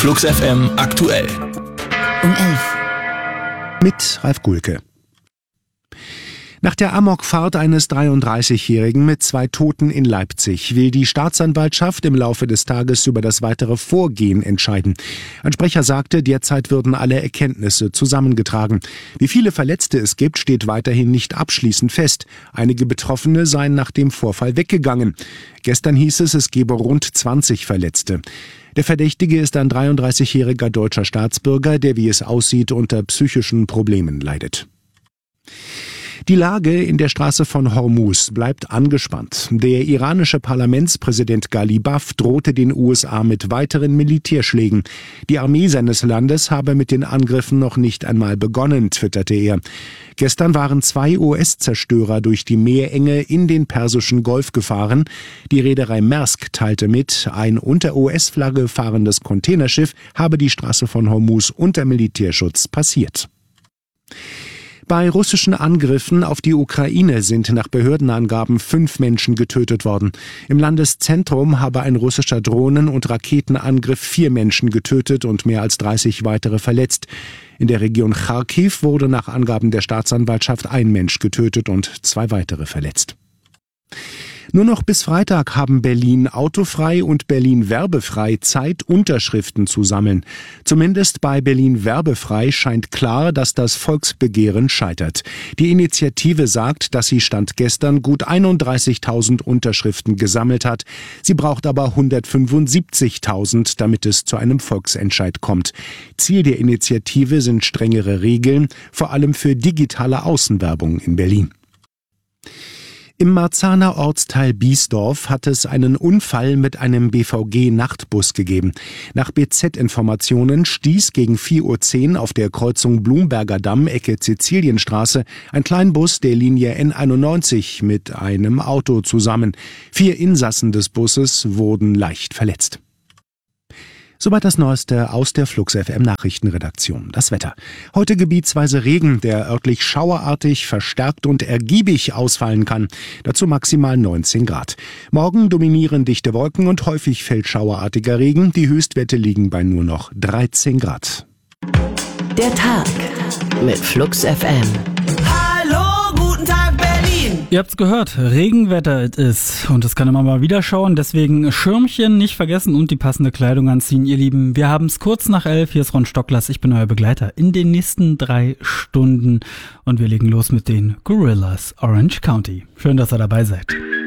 Flux FM aktuell. Um 11. Mit Ralf Gulke. Nach der Amokfahrt eines 33-Jährigen mit 2 Toten in Leipzig will die Staatsanwaltschaft im Laufe des Tages über das weitere Vorgehen entscheiden. Ein Sprecher sagte, derzeit würden alle Erkenntnisse zusammengetragen. Wie viele Verletzte es gibt, steht weiterhin nicht abschließend fest. Einige Betroffene seien nach dem Vorfall weggegangen. Gestern hieß es gebe rund 20 Verletzte. Der Verdächtige ist ein 33-jähriger deutscher Staatsbürger, der, wie es aussieht, unter psychischen Problemen leidet. Die Lage in der Straße von Hormuz bleibt angespannt. Der iranische Parlamentspräsident Ghalibaf drohte den USA mit weiteren Militärschlägen. Die Armee seines Landes habe mit den Angriffen noch nicht einmal begonnen, twitterte er. Gestern waren 2 US-Zerstörer durch die Meerenge in den Persischen Golf gefahren. Die Reederei Maersk teilte mit, ein unter US-Flagge fahrendes Containerschiff habe die Straße von Hormuz unter Militärschutz passiert. Bei russischen Angriffen auf die Ukraine sind nach Behördenangaben 5 Menschen getötet worden. Im Landeszentrum habe ein russischer Drohnen- und Raketenangriff 4 Menschen getötet und mehr als 30 weitere verletzt. In der Region Charkiw wurde nach Angaben der Staatsanwaltschaft 1 Mensch getötet und 2 weitere verletzt. Nur noch bis Freitag haben Berlin autofrei und Berlin werbefrei Zeit, Unterschriften zu sammeln. Zumindest bei Berlin werbefrei scheint klar, dass das Volksbegehren scheitert. Die Initiative sagt, dass sie Stand gestern gut 31.000 Unterschriften gesammelt hat. Sie braucht aber 175.000, damit es zu einem Volksentscheid kommt. Ziel der Initiative sind strengere Regeln, vor allem für digitale Außenwerbung in Berlin. Im Marzahner Ortsteil Biesdorf hat es einen Unfall mit einem BVG-Nachtbus gegeben. Nach BZ-Informationen stieß gegen 4:10 Uhr auf der Kreuzung Blumberger Damm, Ecke Sizilienstraße, ein Kleinbus der Linie N91 mit einem Auto zusammen. 4 Insassen des Busses wurden leicht verletzt. Soweit das Neueste aus der Flux FM Nachrichtenredaktion. Das Wetter. Heute gebietsweise Regen, der örtlich schauerartig, verstärkt und ergiebig ausfallen kann. Dazu maximal 19 Grad. Morgen dominieren dichte Wolken und häufig fällt schauerartiger Regen. Die Höchstwerte liegen bei nur noch 13 Grad. Der Tag mit Flux FM. Ihr habt's gehört, Regenwetter ist und es kann immer mal wieder schauen, deswegen Schirmchen nicht vergessen und die passende Kleidung anziehen, ihr Lieben. Wir haben's kurz nach 11, hier ist Ron Stocklers, ich bin euer Begleiter in den nächsten 3 Stunden und wir legen los mit den Gorillas Orange County. Schön, dass ihr dabei seid.